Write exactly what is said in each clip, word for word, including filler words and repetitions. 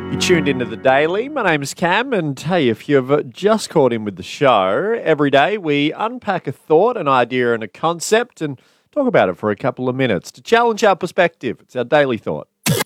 You tuned into The Daily. My name's Cam, and hey, if you've just caught in with the show, every day we unpack a thought, an idea, and a concept and talk about it for a couple of minutes to challenge our perspective. It's our daily thought.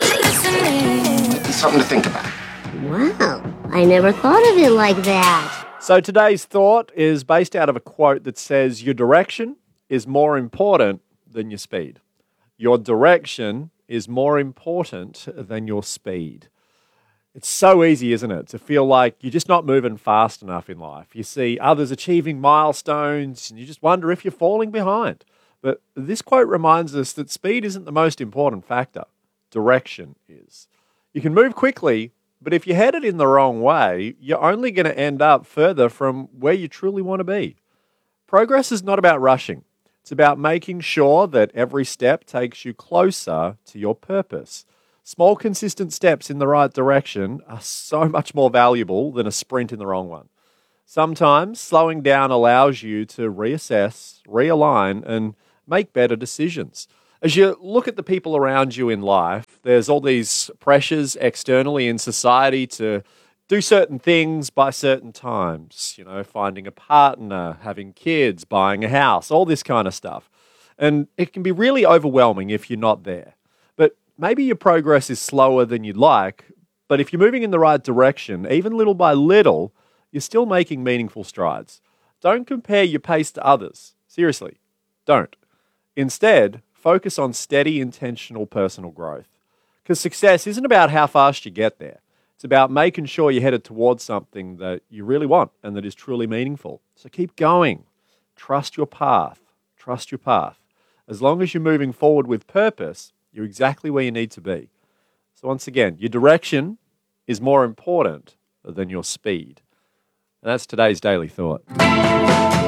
Something to think about. Wow, I never thought of it like that. So today's thought is based out of a quote that says, your direction is more important than your speed. Your direction is more important than your speed. It's so easy, isn't it, to feel like you're just not moving fast enough in life. You see others achieving milestones and you just wonder if you're falling behind. But this quote reminds us that speed isn't the most important factor. Direction is. You can move quickly, but if you're headed in the wrong way, you're only going to end up further from where you truly want to be. Progress is not about rushing. It's about making sure that every step takes you closer to your purpose. Small, consistent steps in the right direction are so much more valuable than a sprint in the wrong one. Sometimes slowing down allows you to reassess, realign, and make better decisions. As you look at the people around you in life, there's all these pressures externally in society to do certain things by certain times. You know, finding a partner, having kids, buying a house, all this kind of stuff. And it can be really overwhelming if you're not there. But maybe your progress is slower than you'd like, but if you're moving in the right direction, even little by little, you're still making meaningful strides. Don't compare your pace to others. Seriously, don't. Instead, focus on steady, intentional personal growth. Because success isn't about how fast you get there. It's about making sure you're headed towards something that you really want and that is truly meaningful. So keep going. Trust your path. Trust your path. As long as you're moving forward with purpose, you're exactly where you need to be. So once again, your direction is more important than your speed. And that's today's daily thought.